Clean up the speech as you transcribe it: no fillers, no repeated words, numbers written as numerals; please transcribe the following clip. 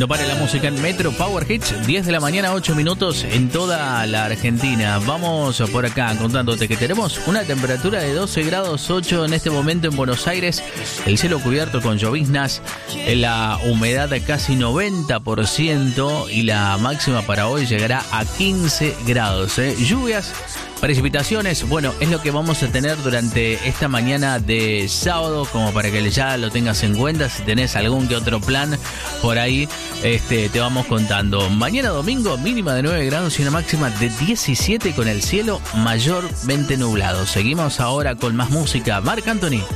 no pare la música en Metro Power Hits, 10 de la mañana, 8 minutos en toda la Argentina. Vamos por acá contándote que tenemos una temperatura de 12 grados 8 en este momento en Buenos Aires. El cielo cubierto con lloviznas, la humedad de casi 90% y la máxima para hoy llegará a 15 grados. Lluvias, precipitaciones, bueno, es lo que vamos a tener durante esta mañana de sábado, como para que ya lo tengas en cuenta. Si tenés algún que otro plan por ahí, te vamos contando. Mañana domingo, mínima de 9 grados y una máxima de 17 con el cielo mayormente nublado. Seguimos ahora con más música. Marc Anthony.